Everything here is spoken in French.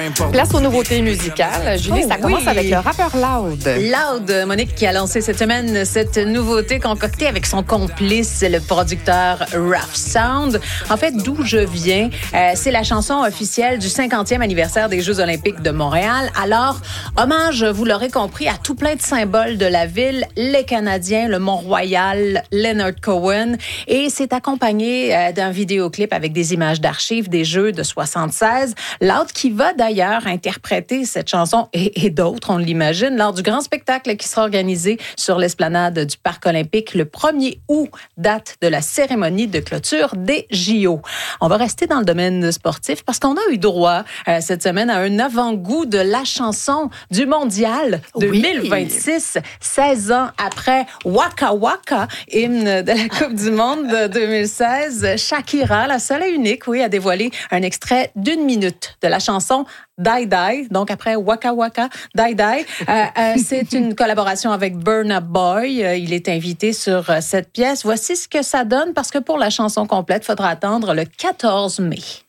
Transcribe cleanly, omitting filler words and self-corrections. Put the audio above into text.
Place aux nouveautés musicales. Julie, ça commence avec le rappeur Loud. Loud, Monique, qui a lancé cette semaine cette nouveauté concoctée avec son complice, le producteur Rough Sound. En fait, d'où je viens, c'est la chanson officielle du 50e anniversaire des Jeux olympiques de Montréal. Alors, hommage, vous l'aurez compris, à tout plein de symboles de la ville, les Canadiens, le Mont-Royal, Leonard Cohen. Et c'est accompagné d'un vidéoclip avec des images d'archives des Jeux de 76. Loud qui va d'ailleurs interpréter cette chanson et d'autres, on l'imagine, lors du grand spectacle qui sera organisé sur l'esplanade du Parc olympique le 1er août, date de la cérémonie de clôture des JO. On va rester dans le domaine sportif parce qu'on a eu droit cette semaine à un avant-goût de la chanson du Mondial 2026, 16 ans après Waka Waka, hymne de la Coupe du Monde de 2016. Shakira, la seule et unique, a dévoilé un extrait d'1 minute de la chanson Die Die, donc après Waka Waka, Die Die. C'est une collaboration avec Burna Boy. Il est invité sur cette pièce. Voici ce que ça donne parce que pour la chanson complète, il faudra attendre le 14 mai.